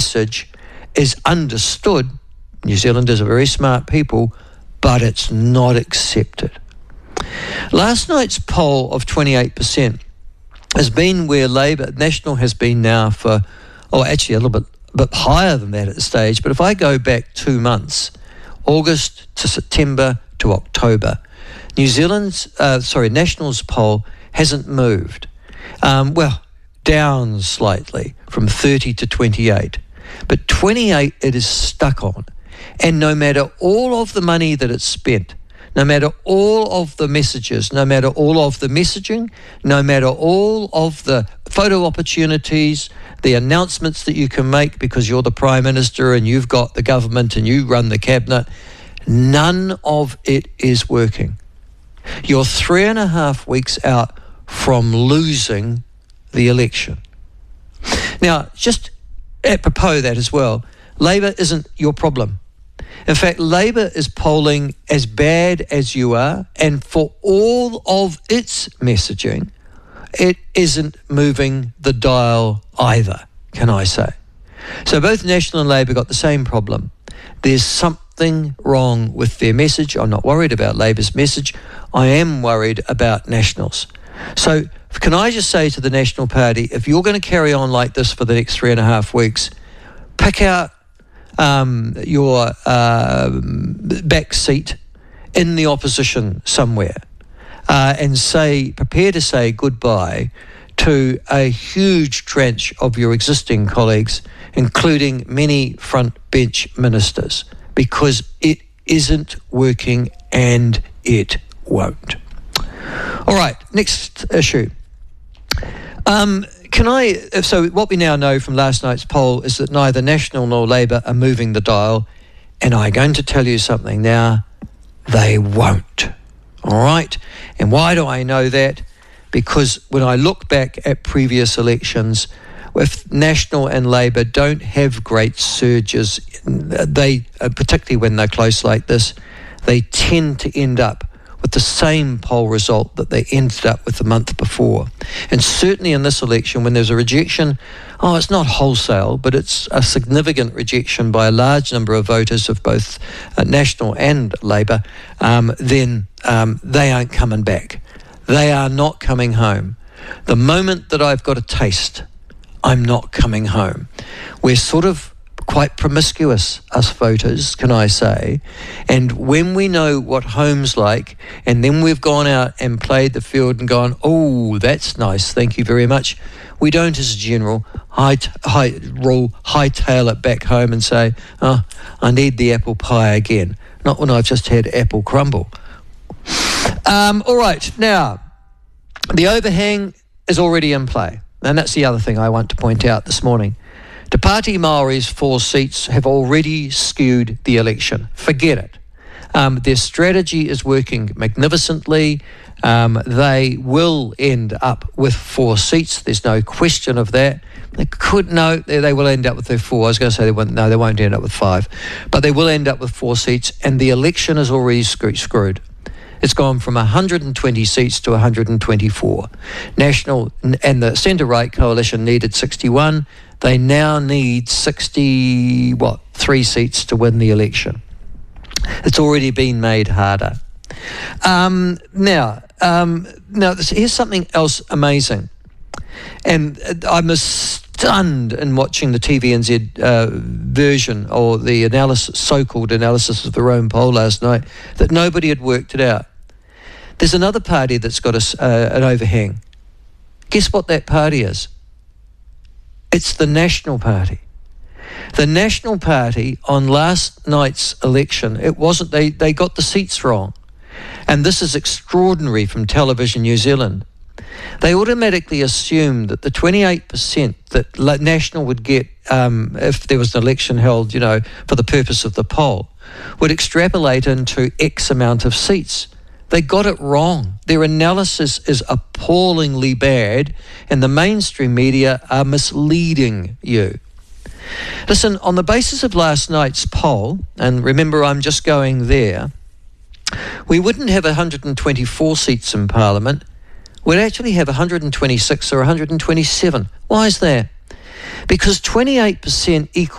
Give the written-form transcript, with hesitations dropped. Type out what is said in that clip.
message is understood. New Zealanders are very smart people, but it's not accepted. Last night's poll of 28% has been where Labour, National has been now for, actually a little bit higher than that at the stage. But if I go back 2 months, August to September to October, National's poll hasn't moved. Down slightly from 30 to 28. But 28 it is stuck on. And no matter all of the money that it's spent, no matter all of the messages, no matter all of the messaging, no matter all of the photo opportunities, the announcements that you can make because you're the Prime Minister and you've got the government and you run the cabinet, none of it is working. You're 3.5 weeks out from losing the election. Now, just apropos that as well, Labour isn't your problem. In fact, Labour is polling as bad as you are, and for all of its messaging, it isn't moving the dial either, can I say. So both National and Labour got the same problem. There's something wrong with their message. I'm not worried about Labour's message. I am worried about National's. So can I just say to the National Party, if you're going to carry on like this for the next 3.5 weeks, pick out your back seat in the opposition somewhere and prepare to say goodbye to a huge tranche of your existing colleagues, including many front bench ministers, because it isn't working and it won't. All right, next issue. So what we now know from last night's poll is that neither National nor Labour are moving the dial, and I'm going to tell you something now, they won't. All right? And why do I know that? Because when I look back at previous elections, if National and Labour don't have great surges, they, particularly when they're close like this, they tend to end up with the same poll result that they ended up with the month before. And certainly in this election, when there's a rejection, it's not wholesale, but it's a significant rejection by a large number of voters of both National and Labour, then they aren't coming back. They are not coming home. The moment that I've got a taste, I'm not coming home. We're sort of quite promiscuous, us voters, can I say, and when we know what home's like, and then we've gone out and played the field and gone, oh, that's nice, thank you very much, we don't as a general hightail it back home and say, oh, I need the apple pie again, not when I've just had apple crumble. All right, now, the overhang is already in play, and that's the other thing I want to point out this morning. Te Pāti Māori's 4 seats have already skewed the election. Forget it. Their strategy is working magnificently. They will end up with 4 seats. There's no question of that. They will end up with their 4. I was going to say they won't end up with 5. But they will end up with 4 seats, and the election is already screwed. It's gone from 120 seats to 124. National and the centre-right coalition needed 61. They now need 3 seats to win the election. It's already been made harder. Now, here's something else amazing. And I'm stunned in watching the TVNZ version or the so-called analysis of the Rome poll last night that nobody had worked it out. There's another party that's got an overhang. Guess what that party is? It's the National Party. The National Party on last night's election, they got the seats wrong. And this is extraordinary from Television New Zealand. They automatically assumed that the 28% that National would get if there was an election held, for the purpose of the poll, would extrapolate into X amount of seats. They got it wrong. Their analysis is appallingly bad, and the mainstream media are misleading you. Listen, on the basis of last night's poll, and remember I'm just going there, we wouldn't have 124 seats in Parliament. We'd actually have 126 or 127. Why is that? Because 28% equals